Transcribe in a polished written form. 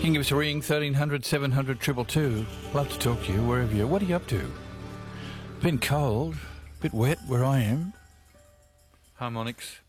can give us a ring, 1300 700 222. Love to talk to you, wherever you are. What are you up to? Been cold, bit wet where I am. Harmonics.